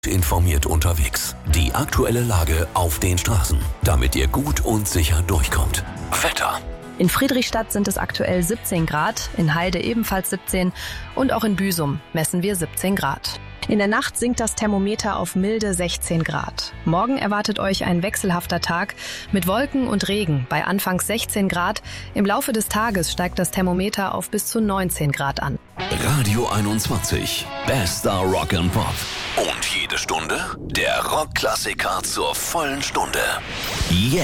Informiert unterwegs. Die aktuelle Lage auf den Straßen, damit ihr gut und sicher durchkommt. Wetter. In Friedrichstadt sind es aktuell 17 Grad, in Heide ebenfalls 17 und auch in Büsum messen wir 17 Grad. In der Nacht sinkt das Thermometer auf milde 16 Grad. Morgen erwartet euch ein wechselhafter Tag mit Wolken und Regen bei anfangs 16 Grad. Im Laufe des Tages steigt das Thermometer auf bis zu 19 Grad an. Radio 21. Bester Rock and Pop. Und jede Stunde der Rockklassiker zur vollen Stunde.